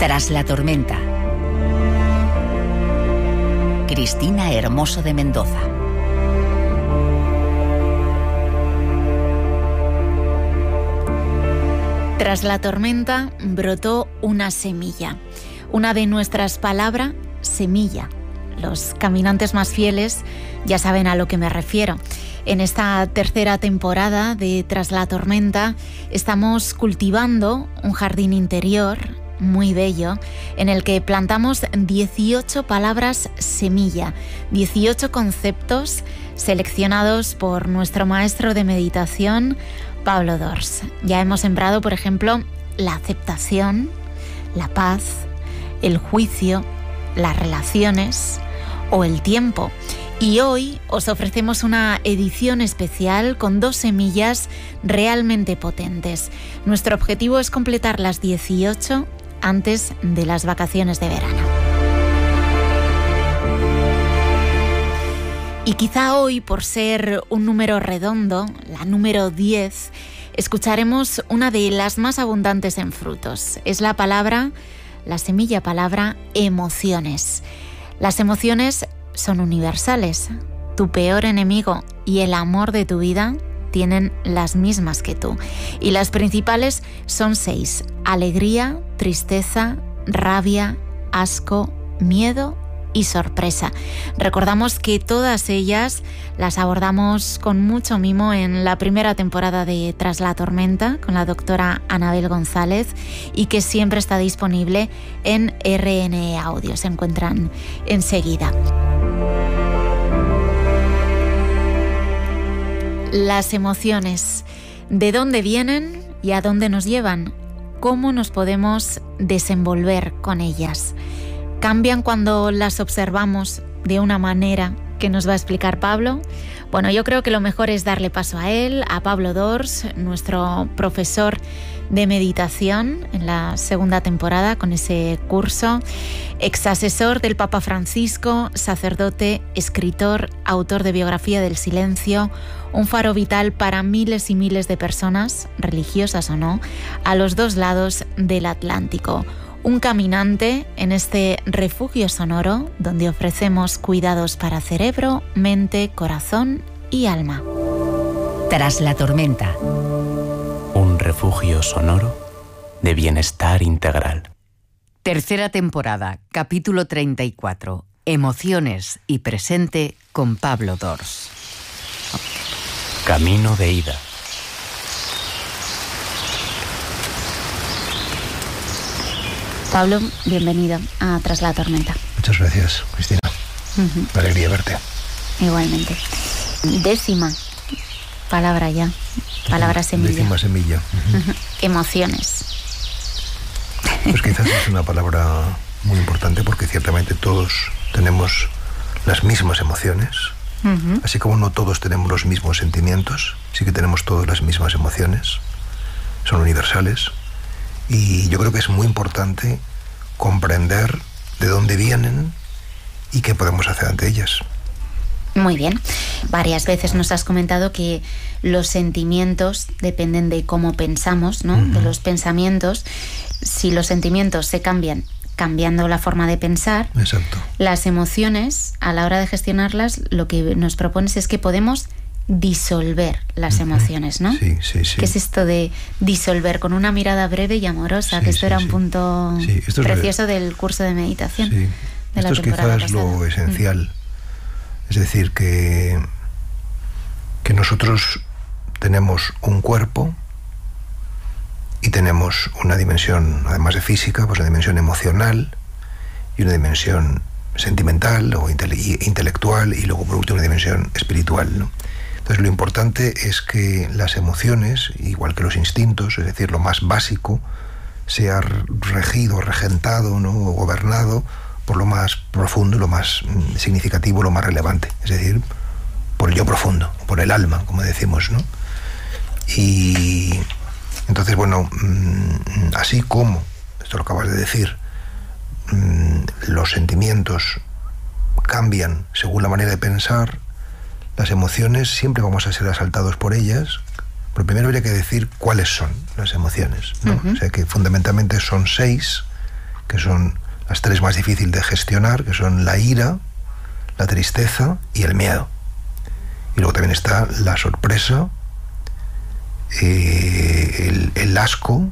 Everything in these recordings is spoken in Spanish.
Tras la tormenta. Cristina Hermoso de Mendoza. Tras la tormenta brotó una semilla. Una de nuestras palabras, semilla. Los caminantes más fieles ya saben a lo que me refiero. En esta tercera temporada de Tras la tormenta estamos cultivando un jardín interior muy bello en el que plantamos 18 palabras semilla, 18 conceptos seleccionados por nuestro maestro de meditación, Pablo Dors. Ya hemos sembrado, por ejemplo, la aceptación, la paz, el juicio, las relaciones o el tiempo. Y hoy os ofrecemos una edición especial con 2 semillas realmente potentes. Nuestro objetivo es completar las 18 antes de las vacaciones de verano. Y quizá hoy, por ser un número redondo, la número 10, escucharemos una de las más abundantes en frutos. Es la semilla palabra emociones. Las emociones son universales. Tu peor enemigo y el amor de tu vida tienen las mismas que tú. Y las principales son 6. Alegría, tristeza, rabia, asco, miedo y sorpresa. Recordamos que todas ellas las abordamos con mucho mimo en la primera temporada de Tras la tormenta con la doctora Anabel González y que siempre está disponible en RNE Audio. Se encuentran enseguida. Las emociones, ¿de dónde vienen y a dónde nos llevan? ¿Cómo nos podemos desenvolver con ellas? ¿Cambian cuando las observamos de una manera que nos va a explicar Pablo? Bueno, yo creo que lo mejor es darle paso a él, a Pablo Dors, nuestro profesor de meditación en la segunda temporada con ese curso, exasesor del Papa Francisco, sacerdote, escritor, autor de Biografía del Silencio, un faro vital para miles y miles de personas, religiosas o no, a los 2 lados del Atlántico. Un caminante en este refugio sonoro donde ofrecemos cuidados para cerebro, mente, corazón y alma. Tras la tormenta. Un refugio sonoro de bienestar integral. Tercera temporada, capítulo 34. Emociones y presente con Pablo Dors. Camino de ida. Pablo, bienvenido a Tras la tormenta. Muchas gracias, Cristina. Alegría verte. Igualmente. 10ª palabra ya. Palabra semilla. 10ª semilla. Emociones. Pues quizás es una palabra muy importante porque ciertamente todos tenemos las mismas emociones. Así como no todos tenemos los mismos sentimientos, sí que tenemos todas las mismas emociones. Son universales. Y yo creo que es muy importante comprender de dónde vienen y qué podemos hacer ante ellas. Muy bien. Varias veces nos has comentado que los sentimientos dependen de cómo pensamos, ¿no? De los pensamientos. Si los sentimientos se cambian cambiando la forma de pensar, exacto, las emociones, a la hora de gestionarlas, lo que nos propones es que podemos disolver las emociones, ¿no? Sí. ¿Qué es esto de disolver con una mirada breve y amorosa? Que esto era un punto precioso del curso de meditación. Sí, de la esto es temporada quizás pasada. lo esencial. Es decir, que nosotros tenemos un cuerpo y tenemos una dimensión, además de física, pues una dimensión emocional y una dimensión sentimental o intelectual y luego por último una dimensión espiritual, ¿no? Entonces lo importante es que las emociones, igual que los instintos, es decir, lo más básico, sea regido, regentado, ¿no? O gobernado por lo más profundo, lo más significativo, lo más relevante, es decir, por el yo profundo, por el alma, como decimos, ¿no? Y entonces, bueno, así como, esto lo acabas de decir, los sentimientos cambian según la manera de pensar, las emociones siempre vamos a ser asaltados por ellas. Pero primero habría que decir cuáles son las emociones, ¿no? O sea que fundamentalmente son 6 que son las tres más difíciles de gestionar, que son la ira, la tristeza y el miedo. Y luego también está la sorpresa, el asco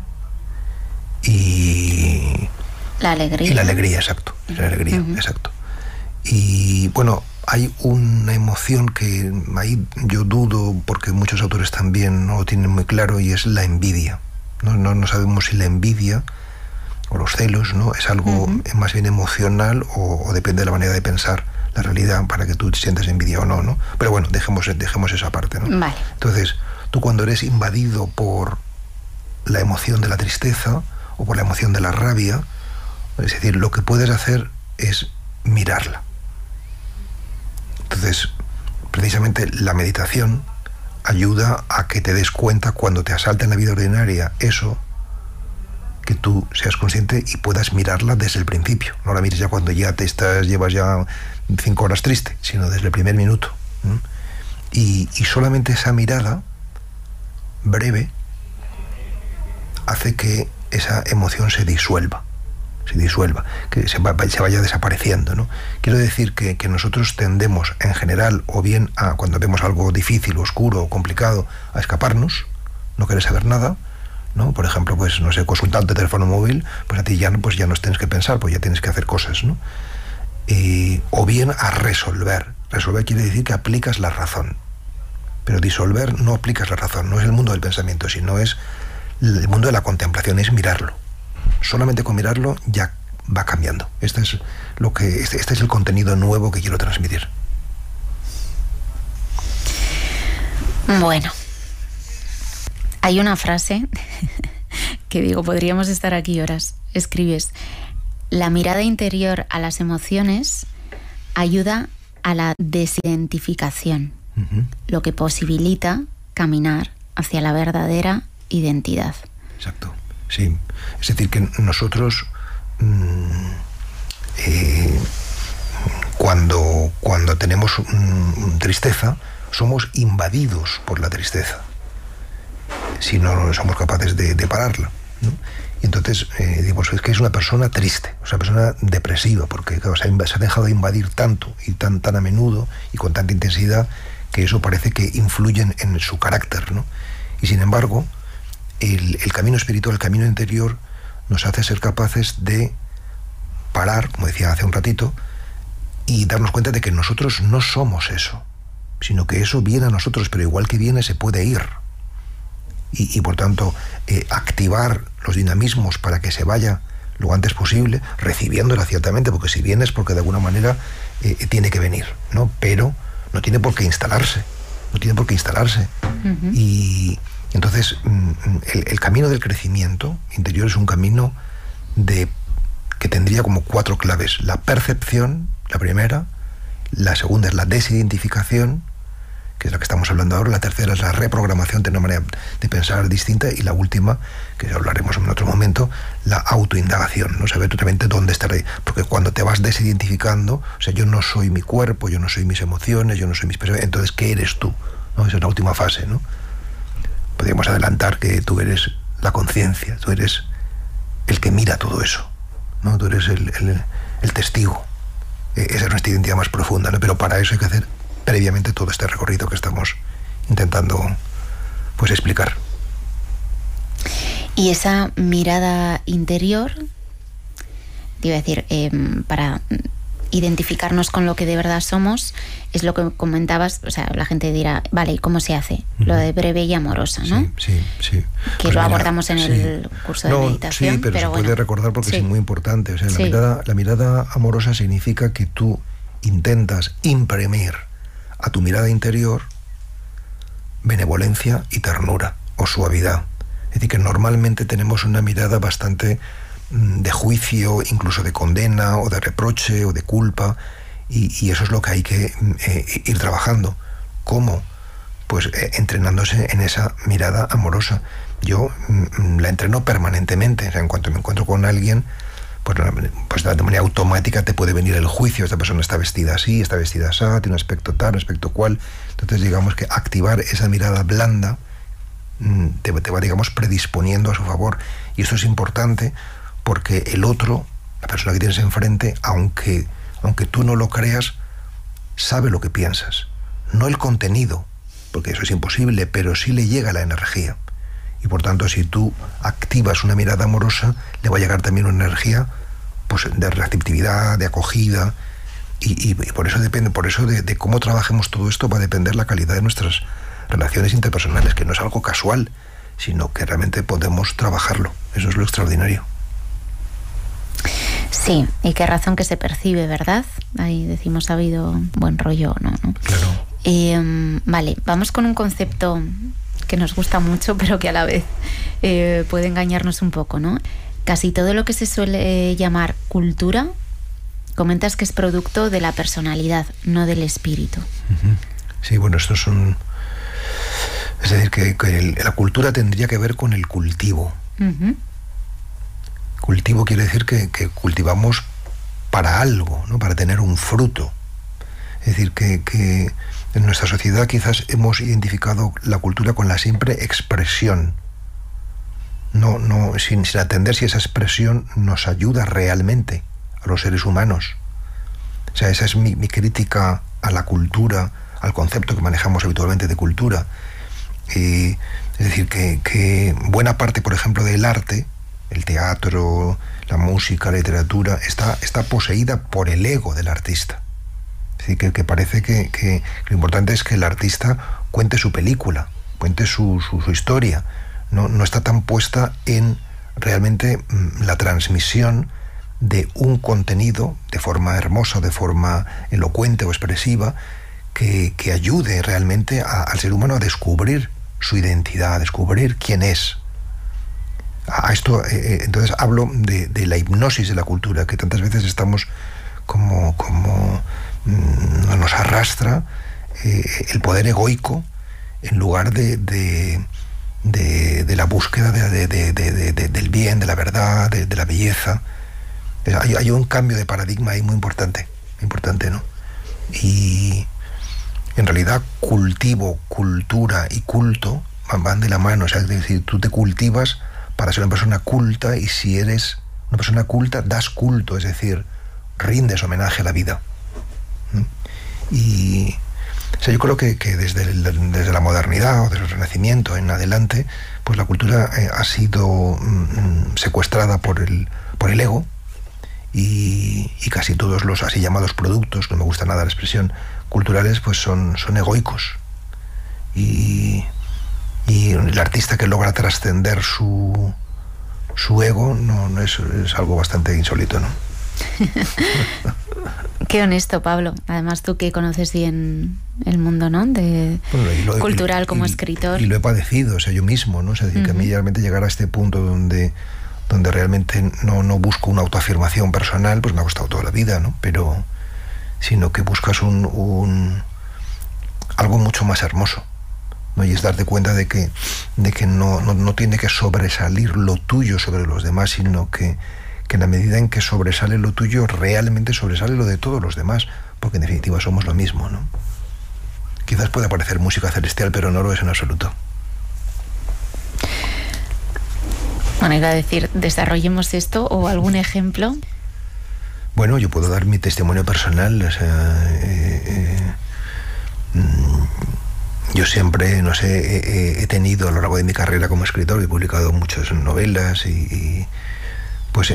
y la alegría. Y la alegría, exacto. La alegría, exacto. Y bueno, hay una emoción que ahí yo dudo, porque muchos autores también no lo tienen muy claro, y es la envidia. No sabemos si la envidia o los celos, ¿no?, es algo más bien emocional o depende de la manera de pensar la realidad para que tú sientas envidia o no. Pero bueno, dejemos esa parte, ¿no? Vale. Entonces, tú cuando eres invadido por la emoción de la tristeza o por la emoción de la rabia, es decir, lo que puedes hacer es mirarla. Entonces, precisamente la meditación ayuda a que te des cuenta cuando te asalta en la vida ordinaria eso, que tú seas consciente y puedas mirarla desde el principio. No la mires ya cuando ya llevas ya 5 horas triste, sino desde el primer minuto. Y solamente esa mirada breve hace que esa emoción se disuelva, que se vaya desapareciendo, ¿no? Quiero decir que nosotros tendemos en general, o bien a, cuando vemos algo difícil, oscuro o complicado, a escaparnos, no querer saber nada, ¿no? Por ejemplo, pues no sé, consultando teléfono móvil, pues a ti ya no tienes que pensar, pues ya tienes que hacer cosas, ¿no? O bien a resolver. Resolver quiere decir que aplicas la razón, pero disolver no aplicas la razón, no es el mundo del pensamiento, sino es el mundo de la contemplación, es mirarlo. Solamente con mirarlo ya va cambiando. Este es el contenido nuevo que quiero transmitir. Bueno, hay una frase que digo, podríamos estar aquí horas. Escribes: la mirada interior a las emociones ayuda a la desidentificación, lo que posibilita caminar hacia la verdadera identidad. Exacto, sí. Es decir, que nosotros cuando tenemos tristeza, somos invadidos por la tristeza si no somos capaces de pararla, ¿no? Y entonces digamos, es que es una persona triste, es una persona depresiva, porque claro, se ha dejado de invadir tanto y tan a menudo y con tanta intensidad, que eso parece que influye en su carácter, ¿no? Y sin embargo, el camino espiritual, el camino interior, nos hace ser capaces de parar, como decía hace un ratito, y darnos cuenta de que nosotros no somos eso, sino que eso viene a nosotros, pero igual que viene se puede ir. Y por tanto, activar los dinamismos para que se vaya lo antes posible, recibiéndola ciertamente, porque si viene es porque de alguna manera tiene que venir, ¿no? Pero no tiene por qué instalarse, Y entonces el camino del crecimiento interior es un camino que tendría como 4 claves: la percepción, la primera; la segunda es la desidentificación, que es la que estamos hablando ahora; la tercera es la reprogramación, de una manera de pensar distinta; y la última, que ya hablaremos en otro momento, la autoindagación, ¿no? Saber totalmente dónde estar ahí. Porque cuando te vas desidentificando, o sea, yo no soy mi cuerpo, yo no soy mis emociones, yo no soy mis personas, entonces, ¿qué eres tú? ¿No? Esa es la última fase, ¿no? Podríamos adelantar que tú eres la conciencia, tú eres el que mira todo eso, ¿no? Tú eres el testigo. Esa es nuestra identidad más profunda, ¿no? Pero para eso hay que hacer previamente todo este recorrido que estamos intentando pues explicar. Y esa mirada interior, te iba a decir, para identificarnos con lo que de verdad somos, es lo que comentabas. O sea, la gente dirá, vale, ¿y cómo se hace? Lo de breve y amorosa, ¿no? Sí. Que pues lo abordamos en el curso de meditación. Sí, pero se puede recordar porque es muy importante. O sea, la mirada amorosa significa que tú intentas imprimir a tu mirada interior benevolencia y ternura o suavidad. Es decir, que normalmente tenemos una mirada bastante de juicio, incluso de condena o de reproche o de culpa, y eso es lo que hay que ir trabajando. ¿Cómo? Pues entrenándose en esa mirada amorosa. Yo la entreno permanentemente. O sea, en cuanto me encuentro con alguien, pues de manera automática te puede venir el juicio: esta persona está vestida así, está vestida así, tiene un aspecto tal, un aspecto cual. Entonces, digamos que activar esa mirada blanda te va, digamos, predisponiendo a su favor. Y eso es importante porque el otro La persona que tienes enfrente, aunque tú no lo creas, sabe lo que piensas. No el contenido, porque eso es imposible, pero sí le llega la energía. Y por tanto, si tú activas una mirada amorosa, le va a llegar también una energía, pues, de receptividad, de acogida, y por eso depende, de cómo trabajemos todo esto va a depender la calidad de nuestras relaciones interpersonales, que no es algo casual, sino que realmente podemos trabajarlo. Eso es lo extraordinario. Sí, y qué razón que se percibe, ¿verdad? Ahí decimos, ha habido buen rollo, ¿no? Claro. Vale, vamos con un concepto que nos gusta mucho, pero que a la vez puede engañarnos un poco, ¿no? Casi todo lo que se suele llamar cultura, comentas que es producto de la personalidad, no del espíritu. Sí, bueno, esto es un... Es decir, que la cultura tendría que ver con el cultivo. Cultivo quiere decir que cultivamos para algo, ¿no? Para tener un fruto. Es decir, que en nuestra sociedad quizás hemos identificado la cultura con la simple expresión, sin atender si esa expresión nos ayuda realmente a los seres humanos. O sea, esa es mi crítica a la cultura, al concepto que manejamos habitualmente de cultura. Es decir, que buena parte, por ejemplo, del arte, el teatro, la música, la literatura, está poseída por el ego del artista. Es decir, que parece que lo importante es que el artista cuente su película, cuente su historia. No está tan puesta en realmente la transmisión de un contenido de forma hermosa, de forma elocuente o expresiva, que ayude realmente al ser humano a descubrir su identidad, a descubrir quién es. A esto, entonces hablo de la hipnosis de la cultura, que tantas veces estamos como nos arrastra el poder egoico en lugar de la búsqueda del bien, de la verdad, de la belleza. Hay un cambio de paradigma ahí muy importante, ¿no? Y en realidad cultivo, cultura y culto van de la mano. O sea, es decir, tú te cultivas para ser una persona culta, y si eres una persona culta, das culto, es decir, rindes homenaje a la vida. Y o sea, yo creo que desde la modernidad o desde el Renacimiento en adelante, pues la cultura ha sido secuestrada por el ego, y casi todos los así llamados productos, no me gusta nada la expresión, culturales, pues son egoicos. Y el artista que logra trascender su ego no es algo bastante insólito, ¿no? Qué honesto, Pablo. Además, tú que conoces bien el mundo, ¿no? Cultural como escritor. Y lo he padecido, o sea, yo mismo, ¿no? O sea, que a mí realmente llegar a este punto donde realmente no busco una autoafirmación personal, pues me ha costado toda la vida, ¿no? Pero sino que buscas algo mucho más hermoso, ¿no? Y es darte cuenta de que no tiene que sobresalir lo tuyo sobre los demás, sino que en la medida en que sobresale lo tuyo, realmente sobresale lo de todos los demás, porque en definitiva somos lo mismo, ¿no? Quizás pueda parecer música celestial, pero no lo es en absoluto. Bueno, iba a decir, desarrollemos esto o algún ejemplo. Bueno, yo puedo dar mi testimonio personal. O sea, yo siempre, no sé, he tenido a lo largo de mi carrera como escritor, he publicado muchas novelas y pues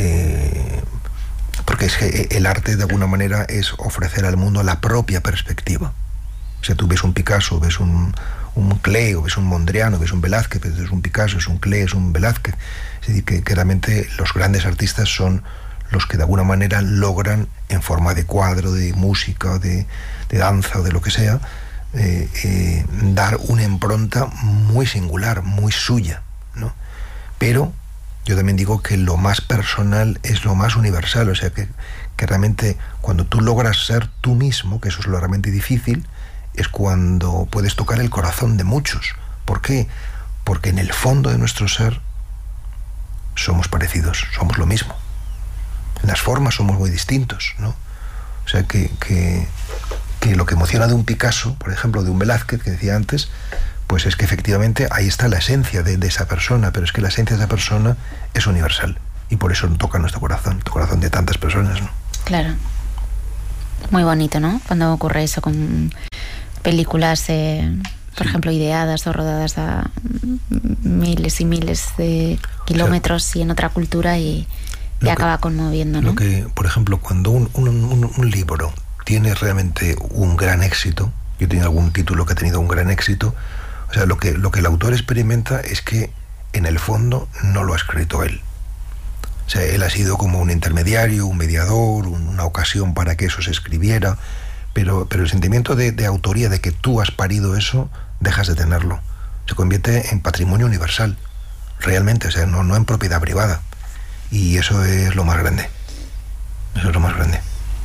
porque es que el arte de alguna manera es ofrecer al mundo la propia perspectiva. O sea, tú ves un Picasso, ves un Klee, o ves un Mondrian, o ves un Velázquez, es un Picasso, es un Klee, es un Velázquez. Es decir, que realmente los grandes artistas son los que de alguna manera logran, en forma de cuadro, de música, de danza o de lo que sea, dar una impronta muy singular, muy suya, ¿no? Pero yo también digo que lo más personal es lo más universal. O sea, que realmente cuando tú logras ser tú mismo, que eso es lo realmente difícil, es cuando puedes tocar el corazón de muchos. ¿Por qué? Porque en el fondo de nuestro ser somos parecidos, somos lo mismo. En las formas somos muy distintos, ¿no? O sea, que lo que emociona de un Picasso, por ejemplo, de un Velázquez, que decía antes, pues es que efectivamente ahí está la esencia de esa persona, pero es que la esencia de esa persona es universal y por eso toca nuestro corazón, el corazón de tantas personas, ¿no? Claro. Muy bonito, ¿no? Cuando ocurre eso con películas, por ejemplo, ideadas o rodadas a miles y miles de kilómetros y en otra cultura y acaba conmoviendo, ¿no? Lo que, por ejemplo, cuando un libro tiene realmente un gran éxito, yo he tenido algún título que ha tenido un gran éxito, o sea, lo que el autor experimenta es que en el fondo no lo ha escrito él. O sea, él ha sido como un intermediario, un mediador, una ocasión para que eso se escribiera, pero el sentimiento de autoría, de que tú has parido eso, dejas de tenerlo. Se convierte en patrimonio universal, realmente, o sea, no en propiedad privada. Y eso es lo más grande. Eso es lo más grande.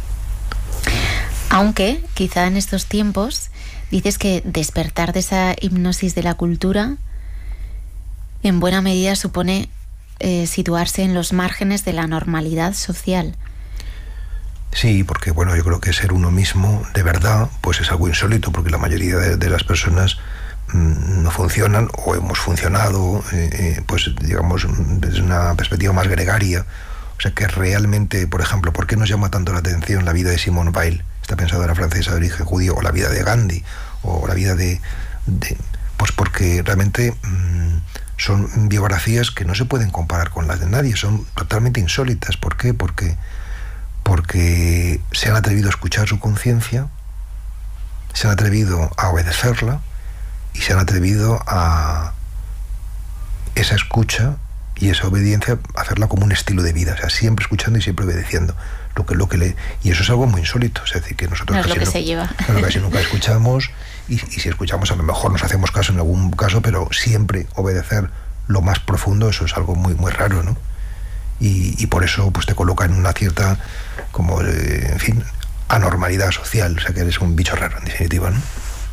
Aunque, quizá en estos tiempos, dices que despertar de esa hipnosis de la cultura en buena medida supone situarse en los márgenes de la normalidad social. Sí, porque bueno, yo creo que ser uno mismo de verdad pues es algo insólito, porque la mayoría de las personas no funcionan o hemos funcionado pues digamos desde una perspectiva más gregaria. O sea que realmente, por ejemplo, ¿por qué nos llama tanto la atención la vida de Simone Weil, esta pensadora francesa de origen judío, o la vida de Gandhi, o la vida de pues porque realmente son biografías que no se pueden comparar con las de nadie, son totalmente insólitas. ¿Por qué? Porque se han atrevido a escuchar su conciencia, se han atrevido a obedecerla y se han atrevido a esa escucha y esa obediencia a hacerla como un estilo de vida, o sea, siempre escuchando y siempre obedeciendo. Y eso es algo muy insólito, es decir, que nosotros casi nunca escuchamos, y si escuchamos a lo mejor nos hacemos caso en algún caso, pero siempre obedecer lo más profundo, eso es algo muy, muy raro, ¿no? Y por eso pues te coloca en una cierta, como, en fin, anormalidad social, o sea que eres un bicho raro, en definitiva, ¿no?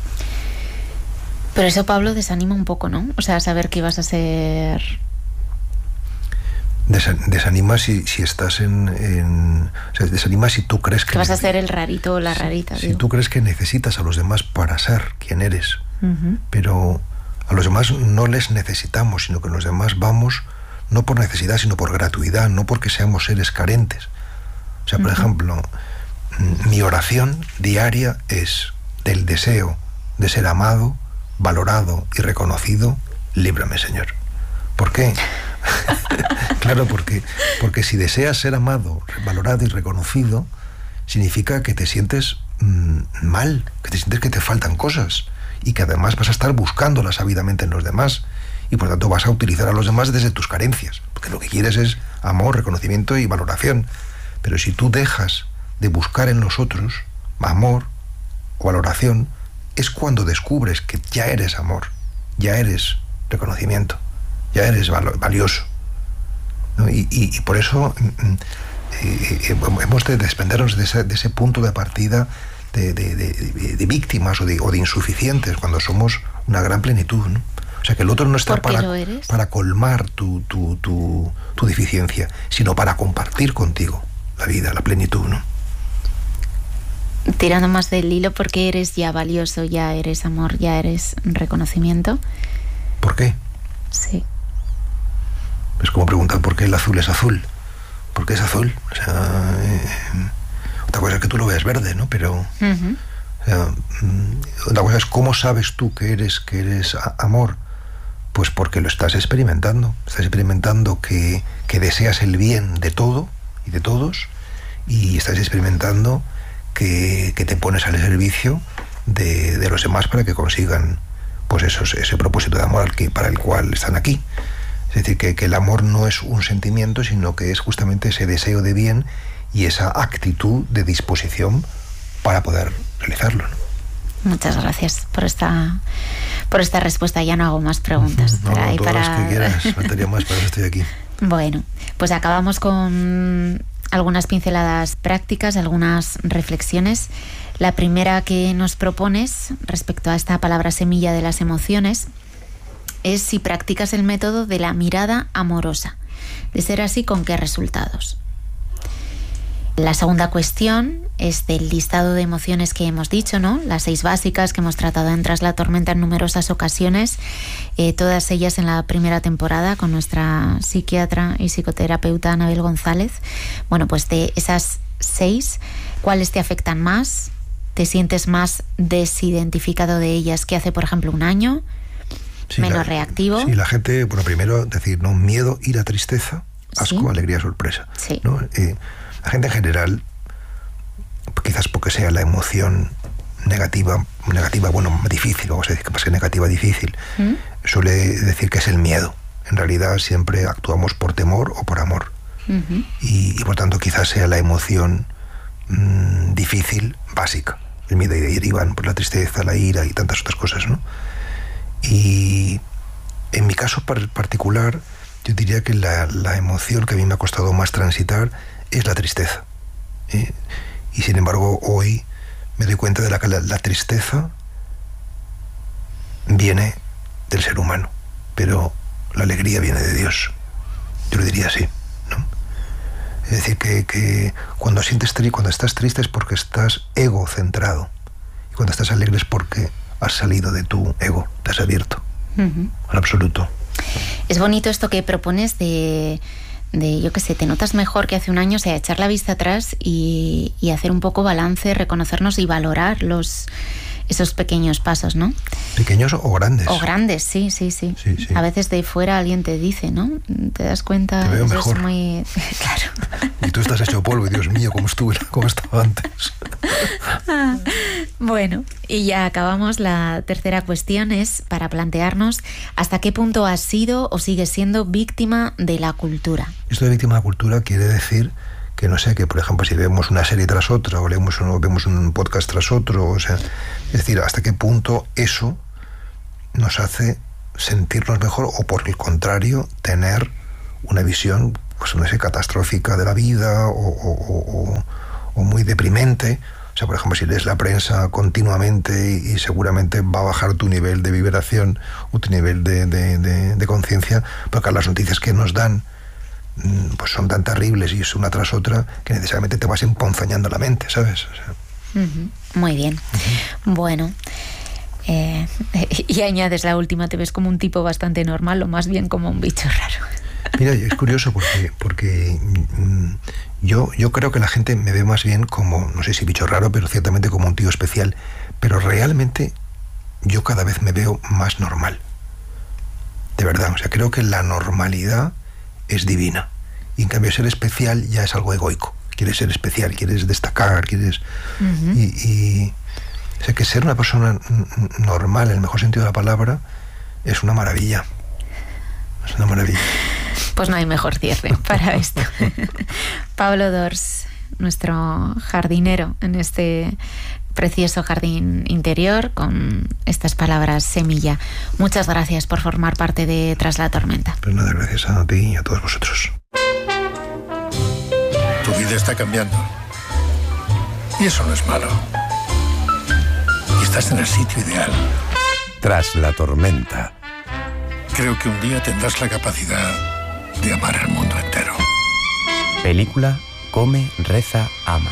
Pero eso, Pablo, desanima un poco, ¿no? O sea, saber que ibas a ser... Desanima si estás o sea, desanima si tú crees que vas a ser el rarito o la rarita. Si tú crees que necesitas a los demás para ser quien eres. Pero a los demás no les necesitamos, sino que los demás vamos no por necesidad, sino por gratuidad, no porque seamos seres carentes. O sea, por ejemplo, mi oración diaria es del deseo de ser amado, valorado y reconocido. Líbrame, Señor. ¿Por qué? Claro, porque si deseas ser amado, valorado y reconocido, significa que te sientes mal, que te sientes que te faltan cosas y que además vas a estar buscándolas ávidamente en los demás y por tanto vas a utilizar a los demás desde tus carencias, porque lo que quieres es amor, reconocimiento y valoración. Pero si tú dejas de buscar en los otros amor o valoración, es cuando descubres que ya eres amor, ya eres reconocimiento, ya eres valioso, ¿no? Y por eso hemos de desprendernos de ese punto de partida de víctimas o de insuficientes, cuando somos una gran plenitud, ¿no? O sea, que el otro no está para colmar tu deficiencia, sino para compartir contigo la vida, la plenitud, ¿no? Tirando más del hilo, porque eres ya valioso, ya eres amor, ya eres reconocimiento. ¿Por qué? Sí. Es como preguntar por qué el azul es azul. ¿Por qué es azul? O sea, otra cosa es que tú lo veas verde, ¿no? Pero o sea, otra cosa es cómo sabes tú que eres amor. Pues porque lo estás experimentando. Estás experimentando que deseas el bien de todo y de todos, y estás experimentando que te pones al servicio de los demás para que consigan pues ese propósito de amor para el cual están aquí. Es decir, que el amor no es un sentimiento, sino que es justamente ese deseo de bien y esa actitud de disposición para poder realizarlo, ¿no? Muchas gracias por esta respuesta. Ya no hago más preguntas. Todas las que quieras, faltaría más, para eso estoy aquí. Bueno, pues acabamos con algunas pinceladas prácticas, algunas reflexiones. La primera que nos propones respecto a esta palabra semilla de las emociones es si practicas el método de la mirada amorosa. De ser así, ¿con qué resultados? La segunda cuestión es del listado de emociones que hemos dicho, ¿no? Las 6 básicas que hemos tratado en Tras la tormenta en numerosas ocasiones, todas ellas en la primera temporada con nuestra psiquiatra y psicoterapeuta Anabel González. Bueno, pues de esas 6, ¿cuáles te afectan más? ¿Te sientes más desidentificado de ellas que hace, por ejemplo, un año? Sí, ¿menos reactivo? Sí, la gente, bueno, primero decir, ¿no? Miedo, ira, tristeza, asco, ¿sí? Alegría, sorpresa. Sí. ¿No? La gente en general, quizás porque sea la emoción negativa, bueno, difícil, vamos a decir que pasa negativa, difícil, suele decir que es el miedo. En realidad siempre actuamos por temor o por amor. Y por tanto quizás sea la emoción difícil, básica. El miedo, y de ahí derivan por la tristeza, la ira y tantas otras cosas, ¿no? Y en mi caso particular, yo diría que la emoción que a mí me ha costado más transitar es la tristeza. Y sin embargo hoy me doy cuenta de que la tristeza viene del ser humano, pero la alegría viene de Dios. Yo lo diría así, ¿no? Es decir, que cuando estás triste es porque estás egocentrado, y cuando estás alegre es porque has salido de tu ego, te has abierto al absoluto. Es bonito esto que propones de yo qué sé, te notas mejor que hace un año, o sea, echar la vista atrás y hacer un poco balance, reconocernos y valorar esos pequeños pasos, ¿no? ¿Pequeños o grandes? O grandes, sí. A veces de fuera alguien te dice, ¿no? Te das cuenta. Te veo mejor. Es muy... Claro. Y tú estás hecho polvo, y Dios mío, cómo estaba antes. Bueno, y ya acabamos. La tercera cuestión es para plantearnos ¿hasta qué punto has sido o sigues siendo víctima de la cultura? Esto de víctima de la cultura quiere decir que, no sé, que por ejemplo si vemos una serie tras otra o vemos un podcast tras otro, o sea, es decir, hasta qué punto eso nos hace sentirnos mejor o por el contrario tener una visión, pues no sé, catastrófica de la vida o muy deprimente. O sea, por ejemplo, si lees la prensa continuamente y seguramente va a bajar tu nivel de vibración o tu nivel de conciencia, porque las noticias que nos dan pues son tan terribles y es una tras otra que necesariamente te vas emponzoñando la mente, ¿sabes? O sea. Muy bien. Bueno, y añades la última, te ves como un tipo bastante normal o más bien como un bicho raro. Mira, es curioso porque yo creo que la gente me ve más bien como, no sé si bicho raro, pero ciertamente como un tío especial, pero realmente yo cada vez me veo más normal. De verdad, o sea, creo que la normalidad es divina. Y en cambio ser especial ya es algo egoico. Quieres ser especial, quieres destacar, quieres... O sea, que ser una persona normal, en el mejor sentido de la palabra, es una maravilla. Es una maravilla. Pues no hay mejor cierre para esto. Pablo Dors, nuestro jardinero en este precioso jardín interior, con estas palabras semilla. Muchas gracias por formar parte de Tras la tormenta. Pues nada, gracias a ti y a todos vosotros. Tu vida está cambiando. Y eso no es malo. Y estás en el sitio ideal. Tras la tormenta. Creo que un día tendrás la capacidad de amar al mundo entero. Película Come, Reza, Ama.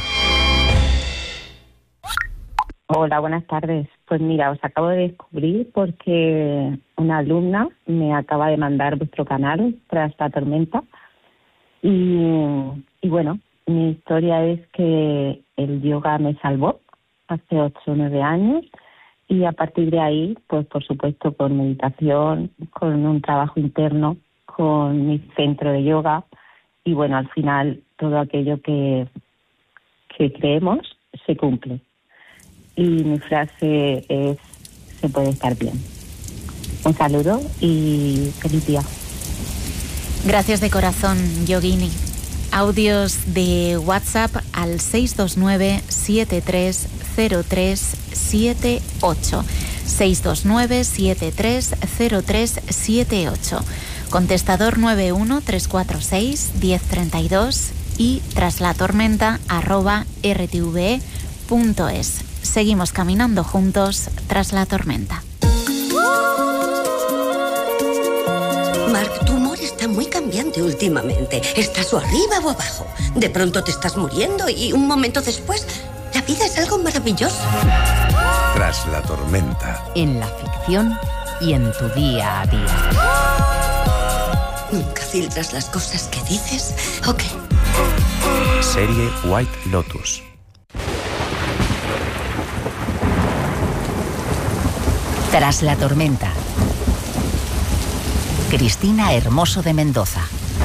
Hola, buenas tardes. Pues mira, os acabo de descubrir porque una alumna me acaba de mandar vuestro canal, Tras la tormenta. Y bueno, mi historia es que el yoga me salvó hace 8 o 9 años. Y a partir de ahí, pues por supuesto con meditación, con un trabajo interno, con mi centro de yoga y bueno, al final todo aquello que creemos se cumple. Y mi frase es, se puede estar bien. Un saludo y feliz día. Gracias de corazón, Yogini. Audios de WhatsApp al 629-730378. 629-730378. Contestador 913461032 y traslatormenta@rtve.es. Seguimos caminando juntos tras la tormenta. Marc, tu humor está está muy cambiante últimamente. Estás o arriba o abajo. De pronto te estás muriendo y un momento después, la vida es algo maravilloso. Tras la tormenta. En la ficción y en tu día a día. ¿Nunca filtras las cosas que dices? ¿O qué? Serie White Lotus. Tras la tormenta. Cristina Hermoso de Mendoza.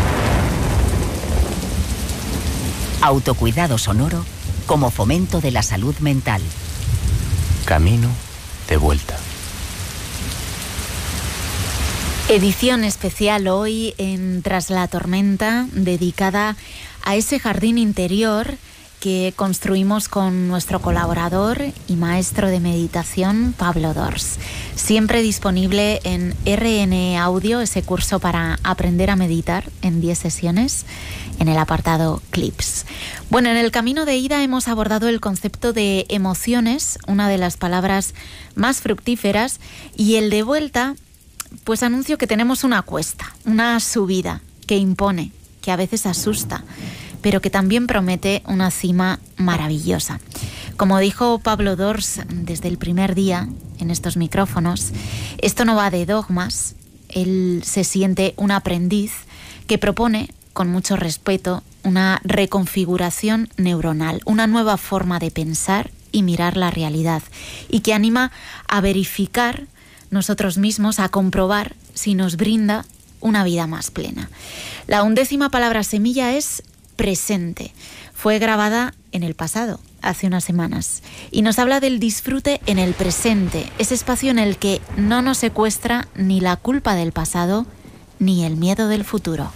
Autocuidado sonoro como fomento de la salud mental. Camino de vuelta. Edición especial hoy en Tras la tormenta, dedicada a ese jardín interior que construimos con nuestro colaborador y maestro de meditación, Pablo Dors. Siempre disponible en RN Audio, ese curso para aprender a meditar en 10 sesiones, en el apartado Clips. Bueno, en el camino de ida hemos abordado el concepto de emociones, una de las palabras más fructíferas, y el de vuelta, pues anuncio que tenemos una cuesta, una subida que impone, que a veces asusta, pero que también promete una cima maravillosa. Como dijo Pablo Dors desde el primer día en estos micrófonos, esto no va de dogmas. Él se siente un aprendiz que propone, con mucho respeto, una reconfiguración neuronal, una nueva forma de pensar y mirar la realidad, y que anima a verificar nosotros mismos, a comprobar si nos brinda una vida más plena. La 11ª palabra semilla es presente. Fue grabada en el pasado, hace unas semanas, y nos habla del disfrute en el presente, ese espacio en el que no nos secuestra ni la culpa del pasado ni el miedo del futuro.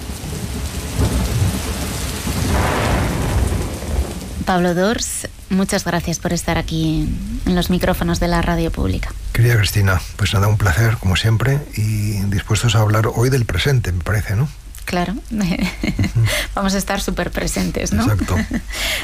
Pablo Dors, muchas gracias por estar aquí en los micrófonos de la radio pública. Querida Cristina, pues nada, un placer, como siempre, y dispuestos a hablar hoy del presente, me parece, ¿no? Claro, vamos a estar súper presentes, ¿no? Exacto.